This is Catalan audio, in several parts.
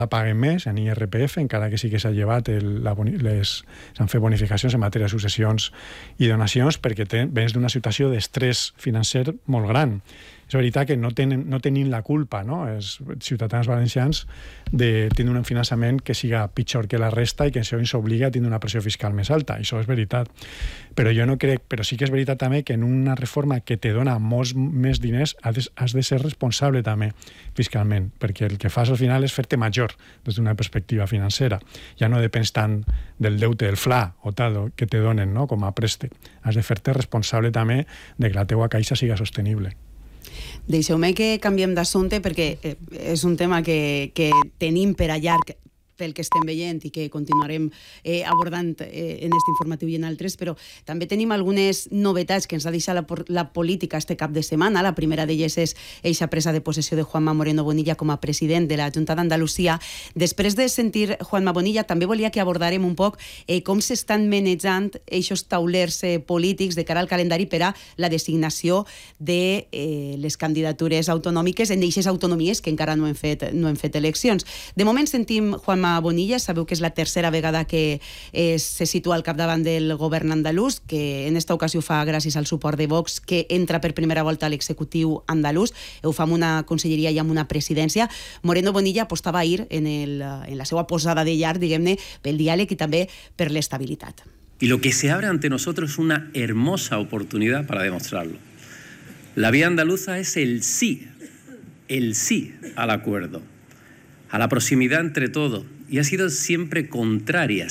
paguen més en IRPF, encara que sí que s'ha llevat s'han fet bonificacions en matèria de successions i donacions, perquè vens d'una situació d'estrès financer molt gran. És veritat que no tenim la culpa, no? Els ciutadans valencians de tenir un finançament que siga pitjor que la resta i que això ens obliga a tenir una pressió fiscal més alta. Això és veritat. Però jo no crec, però sí que és veritat també que en una reforma que te dona molts més diners has de ser responsable també fiscalment, perquè el que fas al final és fer-te major des d'una perspectiva financera. Ja no depens tant del deute, del FLA o tal que te donen, no? Com a préstec. Has de fer-te responsable també de que la teua caixa siga sostenible. Deixeu-me que canviem d'assumpte perquè és un tema que tenim per a llarg pel que estem veient i que continuarem abordant en aquest informatiu i en altres, però també tenim algunes novetats que ens ha deixat la política este cap de setmana. La primera d'elles és eixa presa de possessió de Juanma Moreno Bonilla com a president de la Junta d'Andalusia. Després de sentir Juanma Bonilla, també volia que abordarem un poc com s'estan manejant eixos taulers polítics de cara al calendari per a la designació de les candidatures autonòmiques en eixes autonomies que encara no hem fet eleccions. De moment sentim Juanma Bonilla, sabeu que és la tercera vegada que se situa al capdavant del govern andalús, que en esta ocasió fa gràcies al suport de Vox, que entra per primera volta a l'executiu andalús, ho fa amb una conselleria i amb una presidència. Moreno Bonilla apostava ahir en la seva posada de llar, diguem-ne, pel diàleg i també per l'estabilitat. Y lo que se abre ante nosotros es una hermosa oportunidad para demostrarlo. La vía andaluza es el sí al acuerdo, a la proximidad entre todos, y ha sido siempre contraria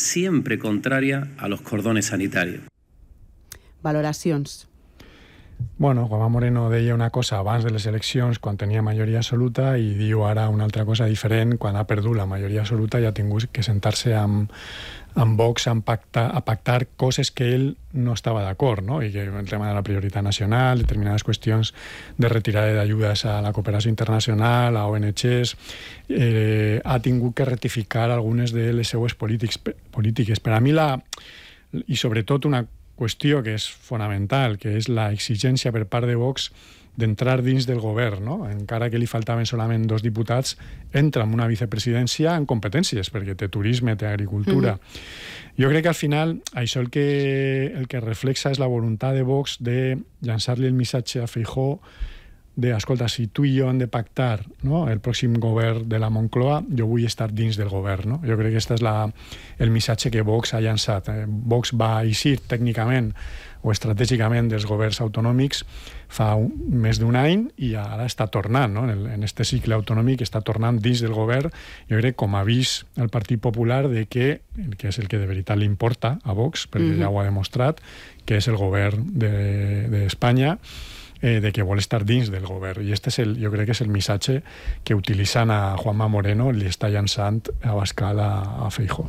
a los cordones sanitarios. Valoracions. Bueno, Juanma Moreno deia una cosa abans de les eleccions quan tenia majoria absoluta i diu ara una altra cosa diferent quan ha perdut la majoria absoluta i ha tingut que sentar-se amb Vox a pactar coses que ell no estava d'acord, no? I que el tema de la prioritat nacional, determinades qüestions de retirada d'ajudes a la cooperació internacional, a ONGs, ha tingut que rectificar algunes de les seues polítiques. Per a mi i sobretot una qüestió que és fonamental, que és la exigència per part de Vox d'entrar dins del govern, no? Encara que li faltaven solament 2 diputats, entra en una vicepresidència en competències, perquè té turisme, té agricultura. Jo crec que al final això el que reflexa és la voluntat de Vox de llançar-li el missatge a Feijóo de, escolta, si tu i jo hem de pactar, no, el pròxim govern de la Moncloa, jo vull estar dins del govern, no? Jo crec que aquest és el missatge que Vox ha llançat. Vox va eixir tècnicament o estratègicament dels governs autonòmics fa més d'un any i ara està tornant, no? En este cicle autonòmic està tornant dins del govern. Jo crec com a avís al Partit Popular de que és el que de veritat li importa a Vox, perquè ja ho ha demostrat, que és el govern d'Espanya, de que vol estar dins del govern. I jo crec que és el missatge que utilitzant a Juanma Moreno li està llançant a Abascal a Feijóo.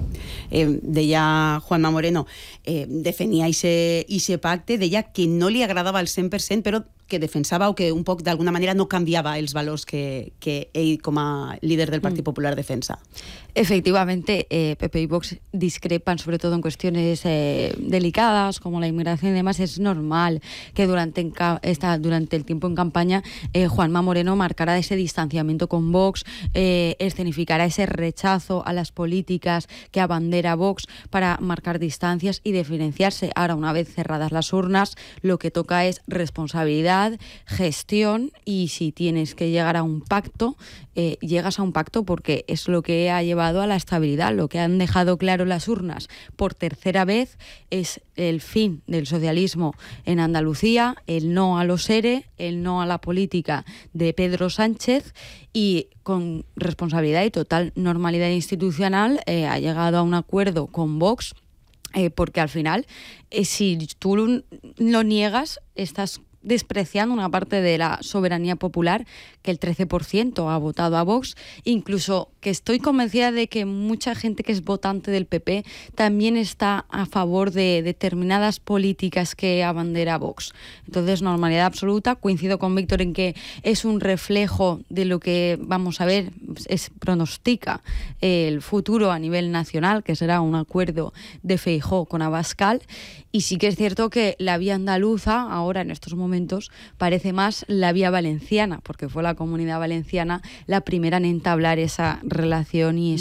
Deia Juanma Moreno, defenia ixe pacte, deia que no li agradava al 100%, però que defensava o que un poc d'alguna manera no canviava els valors que ell com a líder del Partit Popular defensa. Efectivamente, PP y Vox discrepan sobre todo en cuestiones delicadas como la inmigración y demás. Es normal que durante el tiempo en campaña Juanma Moreno marcará ese distanciamiento con Vox, escenificará ese rechazo a las políticas que abandera Vox para marcar distancias y diferenciarse. Ahora, una vez cerradas las urnas, lo que toca es responsabilidad, gestión, y si tienes que llegar a un pacto, llegas a un pacto porque es lo que ha llevado a la estabilidad. Lo que han dejado claro las urnas por tercera vez es el fin del socialismo en Andalucía, el no a los ERE, el no a la política de Pedro Sánchez, y con responsabilidad y total normalidad institucional ha llegado a un acuerdo con Vox, porque al final si tú lo niegas estás despreciando una parte de la soberanía popular, que el 13% ha votado a Vox, incluso que estoy convencida de que mucha gente que es votante del PP también está a favor de determinadas políticas que abandera Vox. Entonces, normalidad absoluta. Coincido con Víctor en que es un reflejo de lo que vamos a ver, pronostica el futuro a nivel nacional, que será un acuerdo de Feijóo con Abascal. Y sí que es cierto que la vía andaluza, ahora en estos momentos, parece más la vía valenciana, porque fue la Comunidad Valenciana la primera en entablar esa relación y